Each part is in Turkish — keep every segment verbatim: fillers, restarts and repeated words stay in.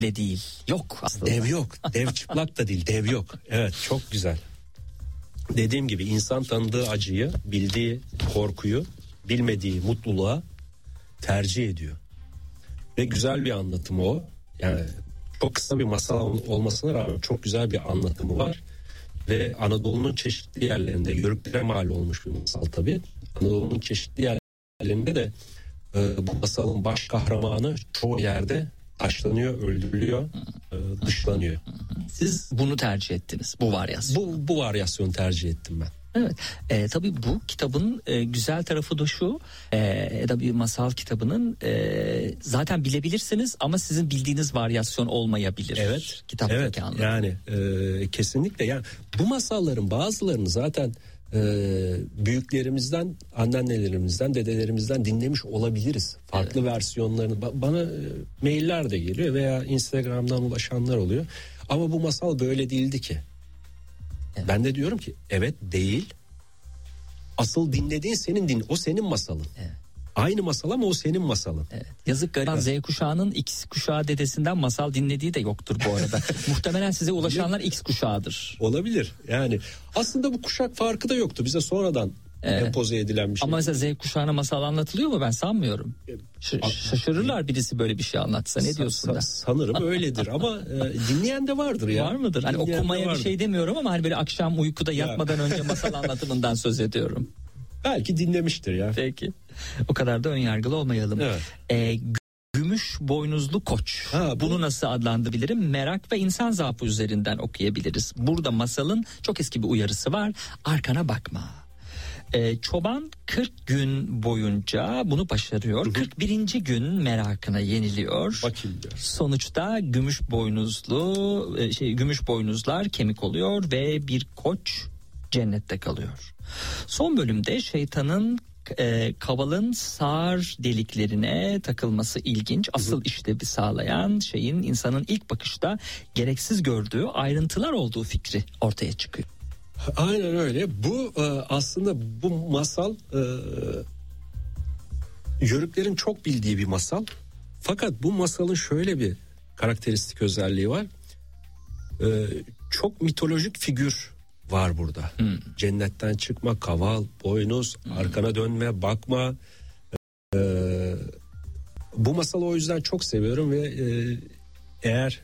de değil. Yok aslında. Dev yok. Dev çıplak da değil. Dev yok. Evet, çok güzel. Dediğim gibi insan tanıdığı acıyı, bildiği korkuyu, bilmediği mutluluğa tercih ediyor. Ve güzel bir anlatımı o. Yani çok kısa bir masal olmasına rağmen çok güzel bir anlatımı var. Ve Anadolu'nun çeşitli yerlerinde, Yörüklere mal olmuş bir masal tabii. Anadolu'nun çeşitli yerlerinde de e, bu masalın baş kahramanı çoğu yerde taşlanıyor, öldürülüyor, e, dışlanıyor. Siz bunu tercih ettiniz, bu varyasyon. Bu, bu varyasyonu tercih ettim ben. Evet, e, tabii bu kitabın e, güzel tarafı da şu, e, ya da bir masal kitabının e, zaten bilebilirsiniz ama sizin bildiğiniz varyasyon olmayabilir. Evet, kitaptaki evet. anlamı. Yani e, kesinlikle. Yani bu masalların bazılarını zaten e, büyüklerimizden, anneannelerimizden, dedelerimizden dinlemiş olabiliriz. Farklı evet. versiyonlarını ba- bana e, mailler de geliyor veya Instagram'dan ulaşanlar oluyor. Ama bu masal böyle değildi ki. Evet. Ben de diyorum ki evet değil. Asıl dinlediğin senin din, o senin masalın. Evet. Aynı masal ama o senin masalın. Evet. Yazık gariban evet. Z kuşağının X kuşağı dedesinden masal dinlediği de yoktur bu arada. Muhtemelen size ulaşanlar X kuşağıdır. Olabilir. Yani aslında bu kuşak farkı da yoktu. Bize sonradan evet. empoze edilen bir şey. Ama mesela Z kuşağına masal anlatılıyor mu, ben sanmıyorum. Ş- şaşırırlar birisi böyle bir şey anlatsa. Ne diyorsun sa- da? Sanırım öyledir ama e, dinleyen de vardır ya. Var mıdır? Hani dinleyen okumaya bir şey demiyorum ama hani böyle akşam uykuda yatmadan ya. önce masal anlatımından söz ediyorum. Belki dinlemiştir ya. Peki. O kadar da önyargılı olmayalım. Evet. Ee, Gümüş boynuzlu koç. Ha, bu... Bunu nasıl adlandırabilirim? Merak ve insan zaafı üzerinden okuyabiliriz. Burada masalın çok eski bir uyarısı var. Arkana bakma. Ee, çoban kırk gün boyunca bunu başarıyor. Hı hı. kırk birinci gün merakına yeniliyor. Bakayım diyor. Sonuçta gümüş boynuzlu şey gümüş boynuzlar kemik oluyor ve bir koç cennette kalıyor. Son bölümde şeytanın e, kavalın sağır deliklerine takılması ilginç. Asıl hı hı. işlevi sağlayan şeyin insanın ilk bakışta gereksiz gördüğü ayrıntılar olduğu fikri ortaya çıkıyor. Aynen öyle. Bu aslında bu masal Yörüklerin çok bildiği bir masal. Fakat bu masalın şöyle bir karakteristik özelliği var. Çok mitolojik figür var burada. Hmm. Cennetten çıkma, kaval, boynuz, hmm. arkana dönme, bakma. Bu masalı o yüzden çok seviyorum ve eğer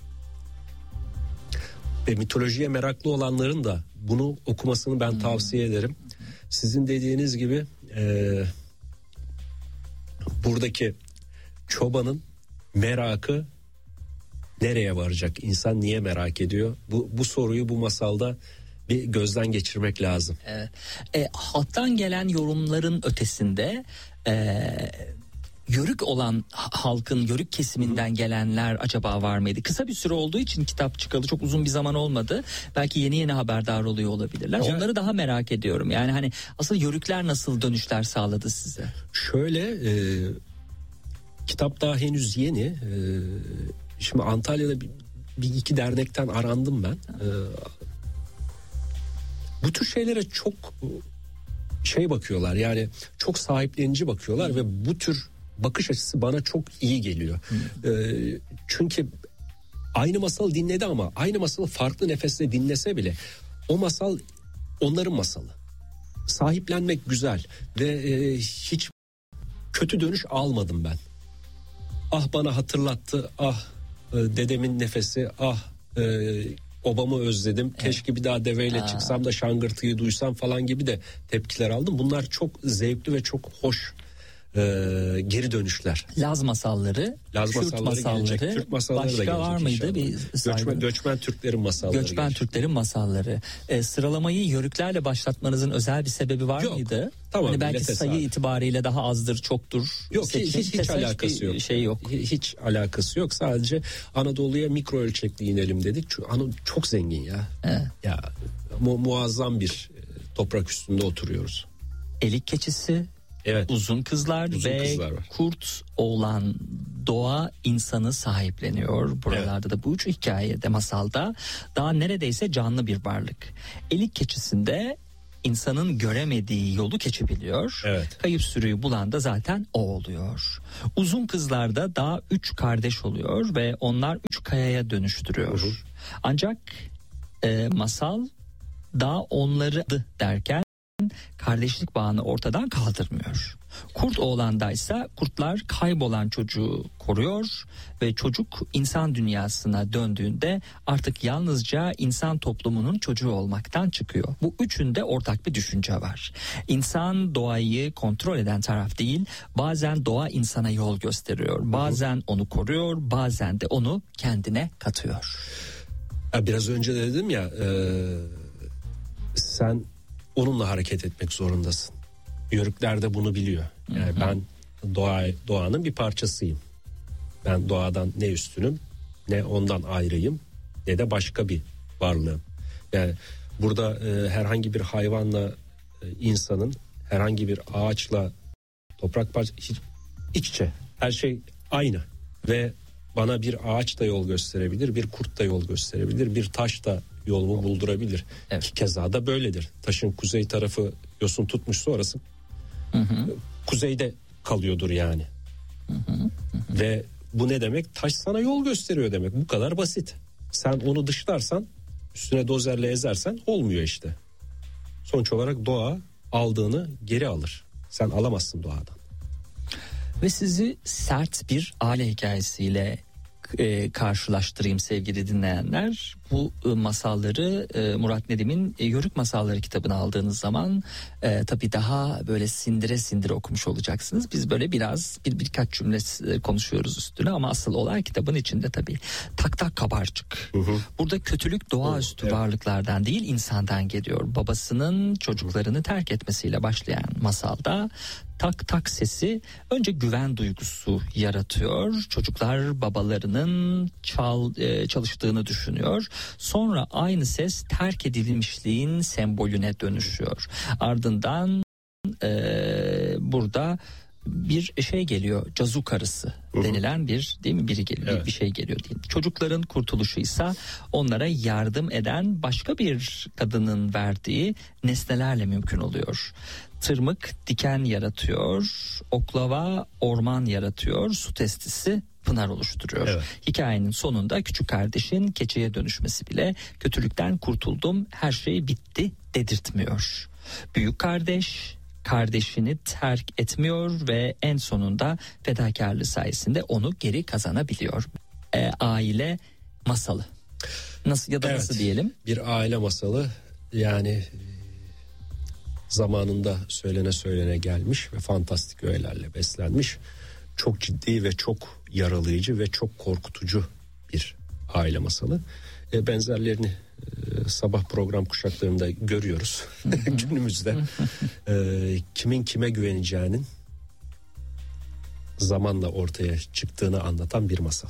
ve mitolojiye meraklı olanların da bunu okumasını ben hmm. tavsiye ederim. Sizin dediğiniz gibi e, buradaki çobanın merakı nereye varacak? İnsan niye merak ediyor? Bu, bu soruyu bu masalda bir gözden geçirmek lazım. Evet. E, halktan gelen yorumların ötesinde E, Yörük olan halkın, Yörük kesiminden gelenler acaba var mıydı? Kısa bir süre olduğu için kitap çıkalı çok uzun bir zaman olmadı. Belki yeni yeni haberdar oluyor olabilirler. Ya, onları daha merak ediyorum. Yani hani asıl Yörükler nasıl dönüşler sağladı size? Şöyle e, kitap daha henüz yeni. E, şimdi Antalya'da bir, bir iki dernekten arandım ben. E, bu tür şeylere çok şey bakıyorlar. Yani çok sahiplenici bakıyorlar hmm. ve bu tür bakış açısı bana çok iyi geliyor. Hmm. E, çünkü aynı masalı dinledi ama aynı masalı farklı nefesle dinlese bile o masal onların masalı. Sahiplenmek güzel ve e, hiç kötü dönüş almadım ben. Ah bana hatırlattı, ah e, dedemin nefesi, ah e, obamı özledim. Evet. Keşke bir daha deveyle Aa. çıksam da şangırtıyı duysam falan gibi de tepkiler aldım. Bunlar çok zevkli ve çok hoş e, geri dönüşler. Laz masalları, Laz Kürt masalları, masalları, gelecek. Türk masalları başka da gelecek var mıydı? Bir göçmen, göçmen Türklerin masalları. Göçmen gelecek. Türklerin masalları. E, sıralamayı Yörüklerle başlatmanızın özel bir sebebi var Yok, mıydı? Tamam. Hani belki sayı abi. itibariyle daha azdır, çoktur. Yok, Seçim, hiç, hiç alakası yok. Şey yok. Hiç alakası yok. Sadece Anadolu'ya mikro ölçekli inelim dedik. Çünkü Anadolu çok zengin ya. Evet. Ya mu, muazzam bir toprak üstünde oturuyoruz. Elik keçisi, evet. uzun kızlar uzun ve kızlar kurt oğlan doğa insanı sahipleniyor. Buralarda evet. da bu üç hikayede, masalda daha neredeyse canlı bir varlık. Elik keçisinde insanın göremediği yolu geçebiliyor. Evet. Kayıp sürüyü bulan da zaten o oluyor. Uzun kızlarda daha üç kardeş oluyor ve onlar üç kayaya dönüştürüyor. Hı hı. Ancak e, masal daha onları derken kardeşlik bağını ortadan kaldırmıyor. Kurt oğlandaysa kurtlar kaybolan çocuğu koruyor ve çocuk insan dünyasına döndüğünde artık yalnızca insan toplumunun çocuğu olmaktan çıkıyor. Bu üçünde ortak bir düşünce var. İnsan doğayı kontrol eden taraf değil, bazen doğa insana yol gösteriyor, bazen onu koruyor, bazen de onu kendine katıyor. Ya biraz önce de dedim ya, e, sen onunla hareket etmek zorundasın. Yörükler de bunu biliyor. Yani hı hı. ben doğa, doğanın bir parçasıyım. Ben doğadan ne üstünüm, ne ondan ayrıyım, ne de başka bir varlığım. Yani burada e, herhangi bir hayvanla e, insanın, herhangi bir ağaçla toprak parçası iç içe. Her şey aynı ve bana bir ağaç da yol gösterebilir, bir kurt da yol gösterebilir, bir taş da yolumu buldurabilir. Evet. Ki keza da böyledir. Taşın kuzey tarafı yosun tutmuşsa orası hı hı. kuzeyde kalıyordur yani. Hı hı. Hı hı. Ve bu ne demek? Taş sana yol gösteriyor demek. Bu kadar basit. Sen onu dışlarsan, üstüne dozerle ezersen olmuyor işte. Sonuç olarak doğa aldığını geri alır. Sen alamazsın doğadan. Ve sizi sert bir aile hikayesiyle e, karşılaştırayım sevgili dinleyenler. Bu e, masalları e, Murat Nedim'in e, Yörük Masalları kitabını aldığınız zaman e, tabii daha böyle sindire sindire okumuş olacaksınız. Biz böyle biraz bir birkaç cümle e, konuşuyoruz üstüne ama asıl olay kitabın içinde tabii. Tak tak kabarcık. Hı hı. Burada kötülük doğaüstü evet. varlıklardan değil insandan geliyor. Babasının çocuklarını terk etmesiyle başlayan masalda tak tak sesi önce güven duygusu yaratıyor. Çocuklar babalarının çal, e, çalıştığını düşünüyor. Sonra aynı ses terk edilmişliğin sembolüne dönüşüyor. Ardından e, burada bir şey geliyor, cazu karısı Hı-hı. denilen bir değil mi biri geliyor evet. bir şey geliyor değil. Çocukların kurtuluşuysa onlara yardım eden başka bir kadının verdiği nesnelerle mümkün oluyor. Tırmık diken yaratıyor, oklava orman yaratıyor, su testisi pınar oluşturuyor. Evet. Hikayenin sonunda küçük kardeşin keçiye dönüşmesi bile kötülükten kurtuldum, her şey bitti dedirtmiyor. Büyük kardeş kardeşini terk etmiyor ve en sonunda fedakarlığı sayesinde onu geri kazanabiliyor. E, aile masalı. Nasıl ya da evet, nasıl diyelim? Bir aile masalı yani zamanında söylene söylene gelmiş ve fantastik öğelerle beslenmiş. Çok ciddi ve çok yaralayıcı ve çok korkutucu bir aile masalı. E, benzerlerini e, sabah program kuşaklarında görüyoruz günümüzde. E, kimin kime güveneceğinin zamanla ortaya çıktığını anlatan bir masal.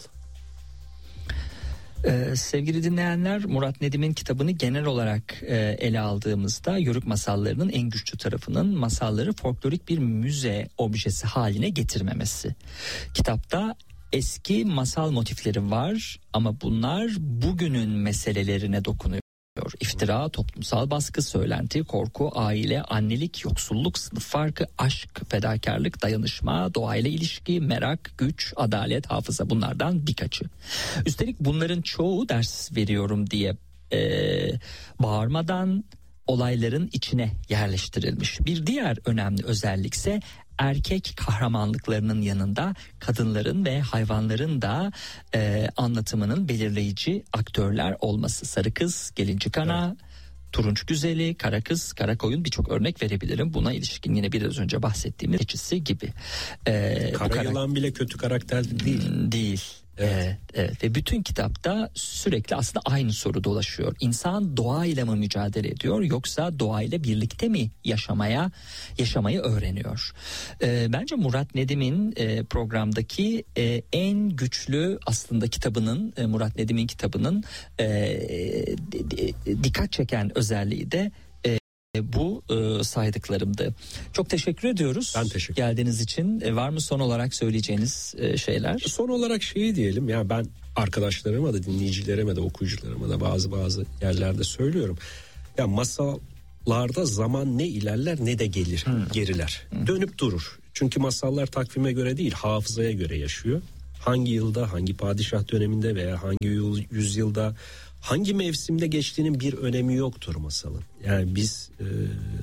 Ee, sevgili dinleyenler, Murat Nedim'in kitabını genel olarak e, ele aldığımızda Yörük masallarının en güçlü tarafının masalları folklorik bir müze objesi haline getirmemesi. Kitapta eski masal motifleri var ama bunlar bugünün meselelerine dokunuyor. İftira, toplumsal baskı, söylenti, korku, aile, annelik, yoksulluk, sınıf farkı, aşk, fedakarlık, dayanışma, doğayla ilişki, merak, güç, adalet, hafıza bunlardan birkaçı. Üstelik bunların çoğu ders veriyorum diye e, bağırmadan olayların içine yerleştirilmiş. Bir diğer önemli özellikse erkek kahramanlıklarının yanında kadınların ve hayvanların da e, anlatımının belirleyici aktörler olması. Sarı kız, gelincik ana, evet. turunç güzeli, kara kız, kara koyun birçok örnek verebilirim. Buna ilişkin yine biraz önce bahsettiğimiz keçisi gibi. Ee, kara karak- yılan bile kötü karakter değil. Değil. Evet. Evet, evet. Ve bütün kitapta sürekli aslında aynı soru dolaşıyor. İnsan doğayla mı mücadele ediyor yoksa doğayla birlikte mi yaşamaya yaşamayı öğreniyor? Ee, bence Murat Nedim'in e, programdaki e, en güçlü aslında kitabının e, Murat Nedim'in kitabının e, d- d- dikkat çeken özelliği de bu e, saydıklarımdı. Çok teşekkür ediyoruz. Ben teşekkür geldiğiniz için. E, var mı son olarak söyleyeceğiniz e, şeyler? Son olarak şeyi diyelim ya, ben arkadaşlarıma da dinleyicilerime de okuyucularıma da bazı bazı yerlerde söylüyorum. Ya masal masallarda zaman ne ilerler ne de gelir, hmm. geriler. Hmm. Dönüp durur. Çünkü masallar takvime göre değil, hafızaya göre yaşıyor. Hangi yılda, hangi padişah döneminde veya hangi yüzyılda, hangi mevsimde geçtiğinin bir önemi yoktur masalın. Yani biz e,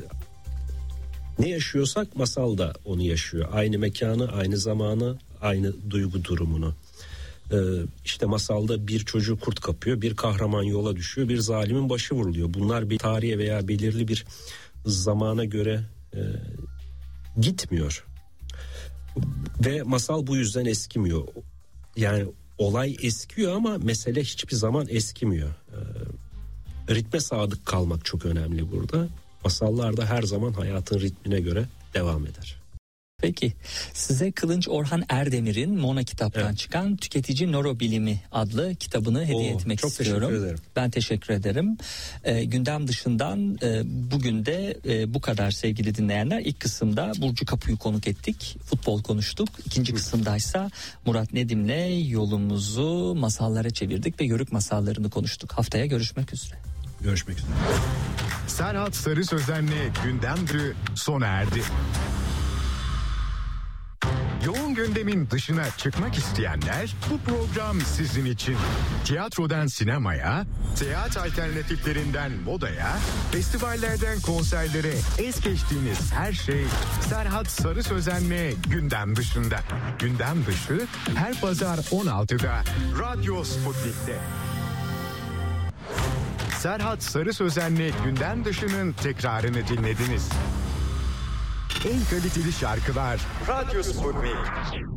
ne yaşıyorsak masal da onu yaşıyor. Aynı mekanı, aynı zamanı, aynı duygu durumunu. E, işte masalda bir çocuğu kurt kapıyor, bir kahraman yola düşüyor, bir zalimin başı vuruluyor. Bunlar bir tarihe veya belirli bir zamana göre e, gitmiyor. Ve masal bu yüzden eskimiyor. Yani olay eskiyor ama mesele hiçbir zaman eskimiyor. Ee, ritme sadık kalmak çok önemli burada. Masallar da her zaman hayatın ritmine göre devam eder. Peki, size Kılınç Orhan Erdemir'in Mona kitaptan evet. çıkan Tüketici Nörobilimi adlı kitabını hediye Oo, etmek çok istiyorum. Teşekkür ederim. Ben teşekkür ederim. E, gündem dışından e, bugün de e, bu kadar sevgili dinleyenler. İlk kısımda Burcu Kapı'yı konuk ettik. Futbol konuştuk. İkinci kısımdaysa Murat Nedim'le yolumuzu masallara çevirdik ve Yörük masallarını konuştuk. Haftaya görüşmek üzere. Görüşmek üzere. Serhat Sarı Sözen'le Gündemdü sona erdi. Yoğun gündemin dışına çıkmak isteyenler bu program sizin için. Tiyatrodan sinemaya, seyahat alternatiflerinden modaya, festivallerden konserlere es geçtiğiniz her şey Serhat Sarı Sözen'le Gündem Dışında. Gündem Dışı her pazar on altıda Radyo Sputnik'te. Serhat Sarı Sözen'le Gündem Dışı'nın tekrarını dinlediniz. En kaliteli şarkılar Radyo Sputnik.